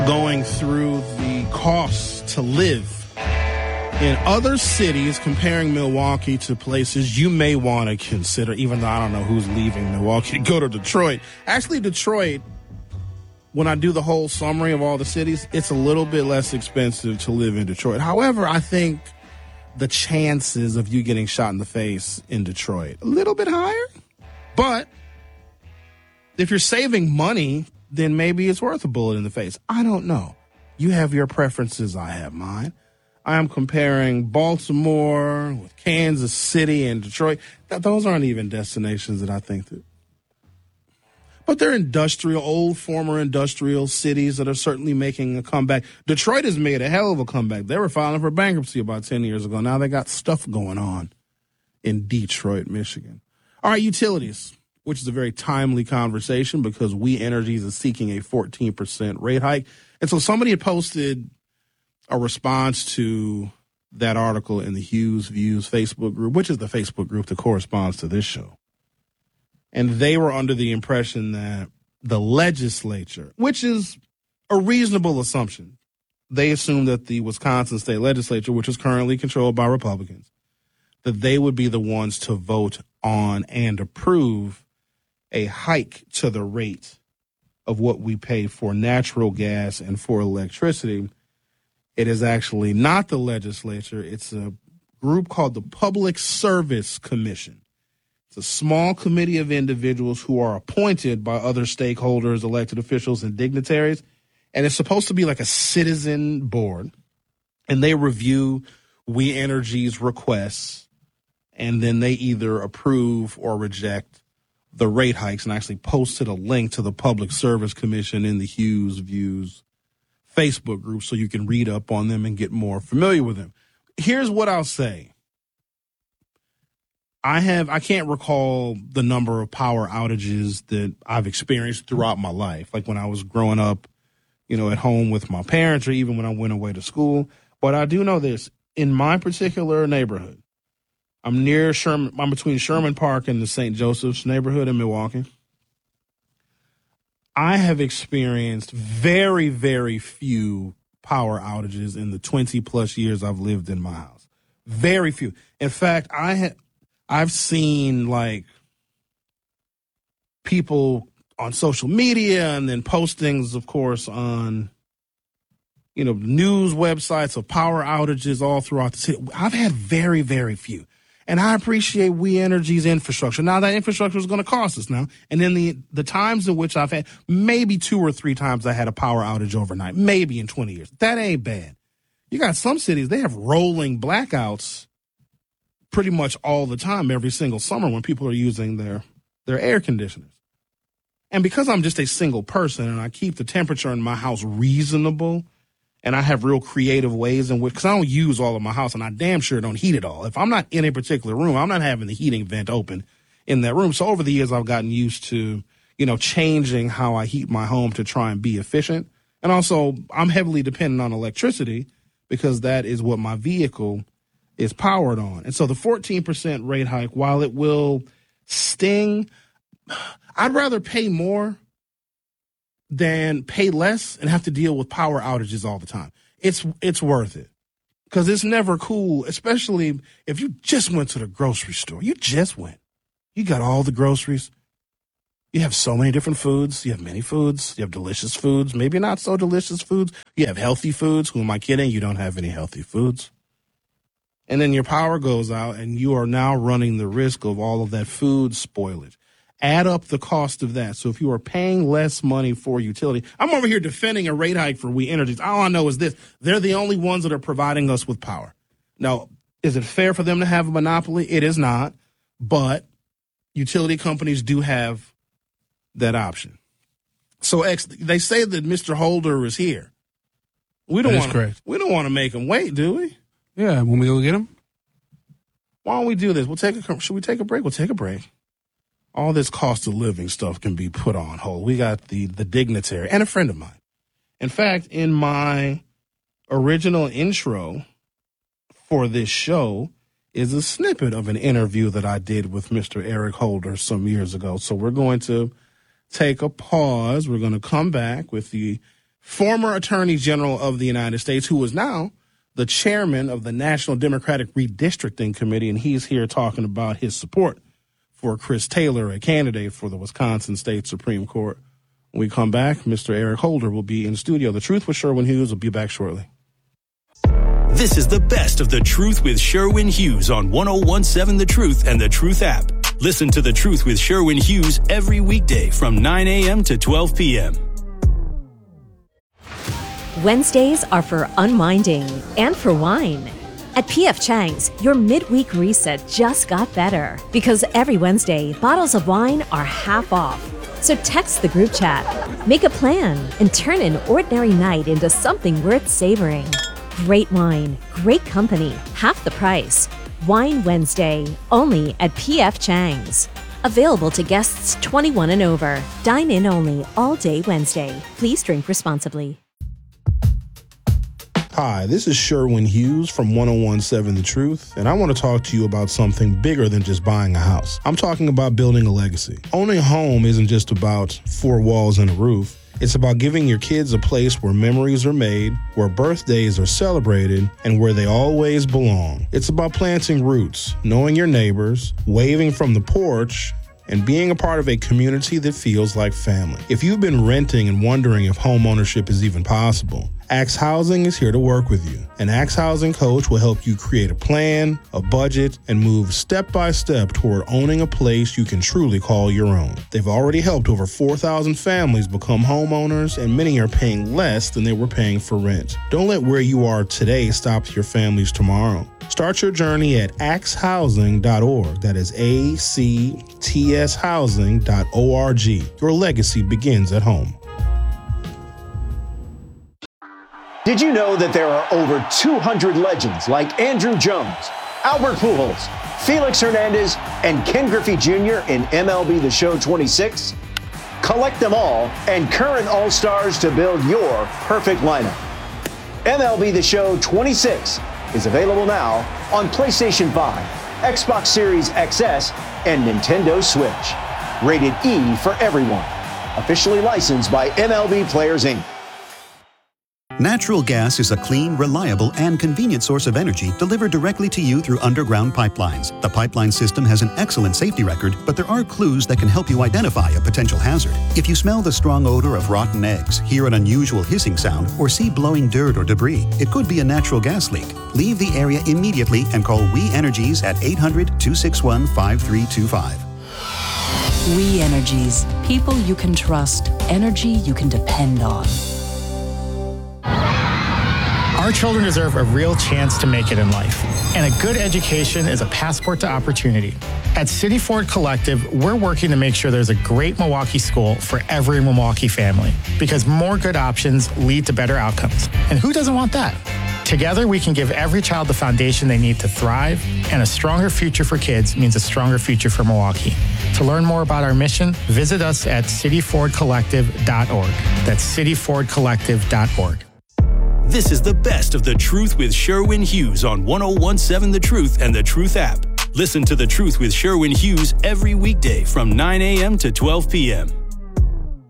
Going through the costs to live in other cities, comparing Milwaukee to places you may want to consider, even though I don't know who's leaving Milwaukee to go to Detroit. Actually, Detroit, when I do the whole summary of all the cities, it's a little bit less expensive to live in Detroit. However, I think the chances of you getting shot in the face in Detroit a little bit higher. But if you're saving money, then maybe it's worth a bullet in the face. I don't know. You have your preferences. I have mine. I am comparing Baltimore with Kansas City and Detroit. Those aren't even destinations that I think that. But they're old former industrial cities that are certainly making a comeback. Detroit has made a hell of a comeback. They were filing for bankruptcy about 10 years ago. Now they got stuff going on in Detroit, Michigan. All right, utilities, which is a very timely conversation because We Energies is seeking a 14% rate hike. And so somebody had posted a response to that article in the Hughes Views Facebook group, which is the Facebook group that corresponds to this show. And they were under the impression that the legislature, which is a reasonable assumption, they assumed that the Wisconsin state legislature, which is currently controlled by Republicans, that they would be the ones to vote on and approve a hike to the rate of what we pay for natural gas and for electricity. It is actually not the legislature. It's a group called the Public Service Commission. It's a small committee of individuals who are appointed by other stakeholders, elected officials, and dignitaries. And it's supposed to be like a citizen board. And they review We Energies requests, and then they either approve or reject the rate hikes. And I actually posted a link to the Public Service Commission in the Hughes Views Facebook group so you can read up on them and get more familiar with them. Here's what I'll say. I can't recall the number of power outages that I've experienced throughout my life, like when I was growing up, at home with my parents or even when I went away to school. But I do know this. In my particular neighborhood, I'm between Sherman Park and the St. Joseph's neighborhood in Milwaukee. I have experienced very, very few power outages in the 20-plus years I've lived in my house. Very few. In fact, I've seen, people on social media and then postings, of course, on, news websites of power outages all throughout the city. I've had very, very few. And I appreciate We Energies infrastructure. Now, that infrastructure is going to cost us now. And then the times in which I've had, maybe 2 or 3 times I had a power outage overnight, maybe in 20 years. That ain't bad. You got some cities, they have rolling blackouts pretty much all the time, every single summer when people are using their air conditioners. And because I'm just a single person and I keep the temperature in my house reasonable, and I have real creative ways in which, because I don't use all of my house and I damn sure don't heat it all. If I'm not in a particular room, I'm not having the heating vent open in that room. So over the years, I've gotten used to, changing how I heat my home to try and be efficient. And also, I'm heavily dependent on electricity because that is what my vehicle is powered on. And so the 14% rate hike, while it will sting, I'd rather pay more than pay less and have to deal with power outages all the time. It's worth it because it's never cool, especially if you just went to the grocery store. You just went. You got all the groceries. You have so many different foods. You have many foods. You have delicious foods, maybe not so delicious foods. You have healthy foods. Who am I kidding? You don't have any healthy foods. And then your power goes out and you are now running the risk of all of that food spoilage. Add up the cost of that. So if you are paying less money for utility, I'm over here defending a rate hike for We Energies. All I know is this. They're the only ones that are providing us with power. Now, is it fair for them to have a monopoly? It is not. But utility companies do have that option. So they say that Mr. Holder is here. We don't want to make him wait, do we? Yeah, when we go get him? Why don't we do this? Should we take a break? We'll take a break. All this cost of living stuff can be put on hold. We got the dignitary and a friend of mine. In fact, in my original intro for this show is a snippet of an interview that I did with Mr. Eric Holder some years ago. So we're going to take a pause. We're going to come back with the former Attorney General of the United States, who is now the chairman of the National Democratic Redistricting Committee, and he's here talking about his support for Chris Taylor, a candidate for the Wisconsin State Supreme Court. When we come back, Mr. Eric Holder will be in studio. The Truth with Sherwin Hughes will be back shortly. This is the best of The Truth with Sherwin Hughes on 101.7 The Truth and The Truth app. Listen to The Truth with Sherwin Hughes every weekday from 9 a.m. to 12 p.m. Wednesdays are for unwinding and for wine. At P.F. Chang's, your midweek reset just got better because every Wednesday, bottles of wine are half off. So text the group chat, make a plan, and turn an ordinary night into something worth savoring. Great wine, great company, half the price. Wine Wednesday, only at P.F. Chang's. Available to guests 21 and over. Dine in only all day Wednesday. Please drink responsibly. Hi, this is Sherwin Hughes from 101.7 The Truth, and I want to talk to you about something bigger than just buying a house. I'm talking about building a legacy. Owning a home isn't just about four walls and a roof. It's about giving your kids a place where memories are made, where birthdays are celebrated, and where they always belong. It's about planting roots, knowing your neighbors, waving from the porch, and being a part of a community that feels like family. If you've been renting and wondering if home ownership is even possible, Axe Housing is here to work with you. An Axe Housing coach will help you create a plan, a budget, and move step by step toward owning a place you can truly call your own. They've already helped over 4,000 families become homeowners, and many are paying less than they were paying for rent. Don't let where you are today stop your families tomorrow. Start your journey at axehousing.org. That is ACTS housing.org. Your legacy begins at home. Did you know that there are over 200 legends like Andrew Jones, Albert Pujols, Felix Hernandez, and Ken Griffey Jr. in MLB The Show 26? Collect them all and current All-Stars to build your perfect lineup. MLB The Show 26 is available now on PlayStation 5, Xbox Series XS, and Nintendo Switch. Rated E for everyone. Officially licensed by MLB Players, Inc. Natural gas is a clean, reliable, and convenient source of energy delivered directly to you through underground pipelines. The pipeline system has an excellent safety record, but there are clues that can help you identify a potential hazard. If you smell the strong odor of rotten eggs, hear an unusual hissing sound, or see blowing dirt or debris, it could be a natural gas leak. Leave the area immediately and call We Energies at 800-261-5325. We Energies. People you can trust. Energy you can depend on. Our children deserve a real chance to make it in life, and a good education is a passport to opportunity. At City Ford Collective, we're working to make sure there's a great Milwaukee school for every Milwaukee family, because more good options lead to better outcomes. And who doesn't want that? Together, we can give every child the foundation they need to thrive, and a stronger future for kids means a stronger future for Milwaukee. To learn more about our mission, visit us at cityfordcollective.org. That's cityfordcollective.org. This is the best of The Truth with Sherwin Hughes on 101.7 The Truth and The Truth app. Listen to The Truth with Sherwin Hughes every weekday from 9 a.m. to 12 p.m.